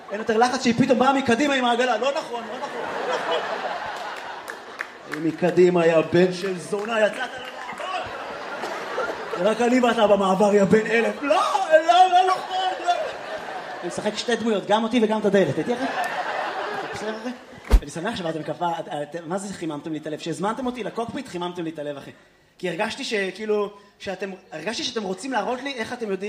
אין יותר לחץ שהיא פתאום באה מקדימה עם העגלה. לא נכון, לא נכון, לא נכון. מקדימה היה בן של זונה, יצאת למעבר. רק אני ואתה במעבר, יא בן אלף. לא, לא, לא נכון. אני משחק שתי דמויות, גם אותי וגם את הדלת. הייתי אחרי? בסדר אחרי? אני שמח שבאתם כפה, מה זה חיממתם לי את הלב? שהזמנתם אותי לקוקפיט, חיממתם לי את הלב אחי. כי הרגשתי שכאילו, הרגשתי שאתם רוצים להראות לי איך אתם יודעים